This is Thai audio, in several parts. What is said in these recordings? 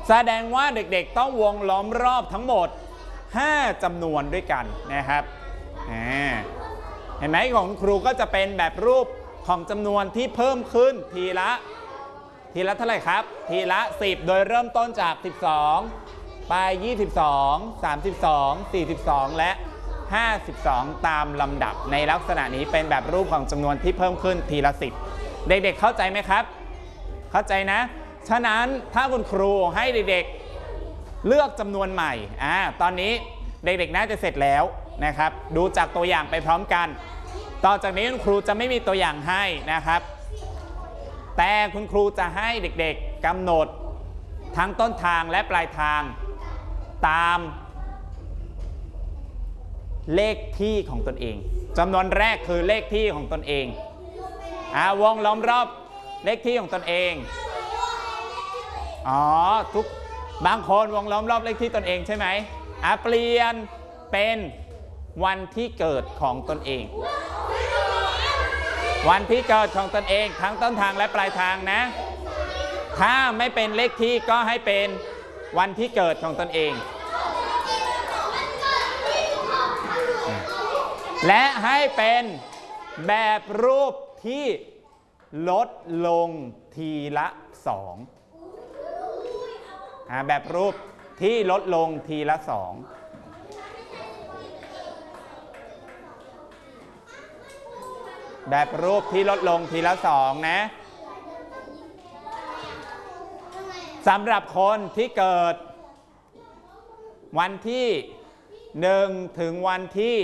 แสดงว่าเด็กๆต้องวงล้อมรอบทั้งหมด5จำนวนด้วยกันนะครับเห็นไหมของครูก็จะเป็นแบบรูปของจำนวนที่เพิ่มขึ้นทีละเท่าไหร่ครับทีละ10โดยเริ่มต้นจาก12ไป22 32 42และ52ตามลำดับในลักษณะนี้เป็นแบบรูปของจำนวนที่เพิ่มขึ้นทีละ10เด็กๆเข้าใจไหมครับเข้าใจนะฉะนั้นถ้าคุณครูให้เด็กๆเลือกจำนวนใหม่ตอนนี้เด็กๆน่าจะเสร็จแล้วนะครับดูจากตัวอย่างไปพร้อมกันต่อจากนี้คุณครูจะไม่มีตัวอย่างให้นะครับแต่คุณครูจะให้เด็กๆกำหนดทั้งต้นทางและปลายทางตามเลขที่ของตนเองจำนวนแรกคือเลขที่ของตนเองวงล้อมรอบเลขที่ของตนเองบางคนวงล้อมรอบเลขที่ตนเองใช่ไหมเปลี่ยนเป็นวันที่เกิดของตนเองวันที่เกิดของตนเองทั้งต้นทางและปลายทางนะถ้าไม่เป็นเลขที่ก็ให้เป็นวันที่เกิดของตนเองและให้เป็นแบบรูปที่ลดลงทีละ2แบบรูปที่ลดลงทีละ2แบบรูปที่ลดลงทีละ2นะสำหรับคนที่เกิดวันที่1ถึงวันที่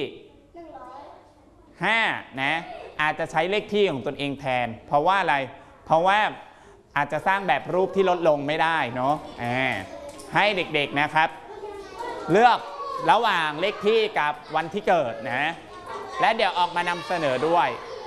5นะอาจจะใช้เลขที่ของตนเองแทนเพราะว่าอะไรเพราะว่าอาจจะสร้างแบบรูปที่ลดลงไม่ได้เนาะให้เด็กๆนะครับเลือกระหว่างเลขที่กับวันที่เกิดนะและเดี๋ยวออกมานำเสนอด้วย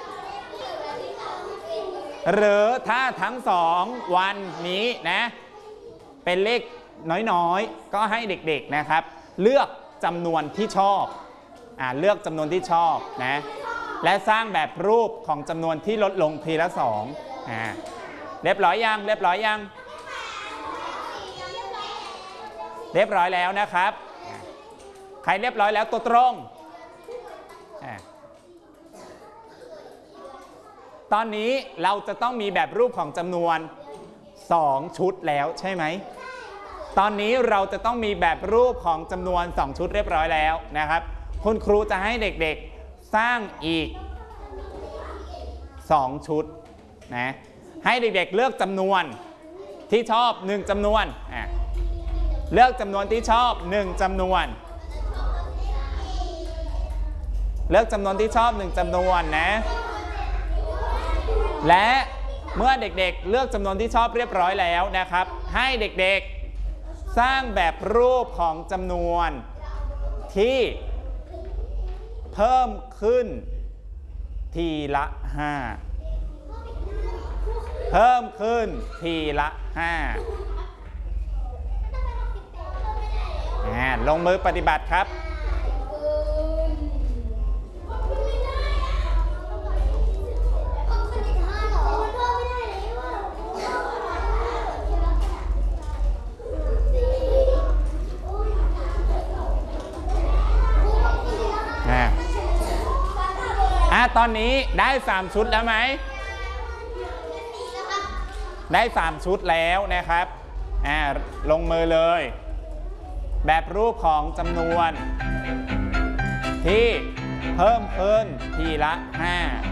หรือถ้าทั้ง2วันนี้นะเป็นเลขน้อยๆก็ให้เด็กๆนะครับเลือกจำนวนที่ชอบเลือกจำนวนที่ชอบนะและสร้างแบบรูปของจำนวนที่ลดลงทีละ2เรียบร้อยยังเรียบร้อยยังเรียบร้อยแล้วนะครับใครเรียบร้อยแล้วตัวตรงตอนนี้เราจะต้องมีแบบรูปของจำนวน2ชุดแล้วใช่ไหมตอนนี้เราจะต้องมีแบบรูปของจำนวน2ชุดเรียบร้อยแล้วนะครับคุณครูจะให้เด็กๆสร้างอีก2ชุดนะให้เด็กๆเลือกจำนวนที่ชอบ1จำนวนเลือกจำนวนที่ชอบ1จำนวนเลือกจำนวนที่ชอบ1จำนวนนะและเมื่อเด็กๆเลือกจำนวนที่ชอบเรียบร้อยแล้วนะครับให้เด็กๆสร้างแบบรูปของจำนวนที่เพิ่มขึ้นทีละ5เพิ่มขึ้นทีละ5ลงมือปฏิบัติครับตอนนี้ได้3ชุดแล้วไหมได้3ชุดแล้วนะครับลงมือเลยแบบรูปของจำนวนที่เพิ่มขึ้นทีละ5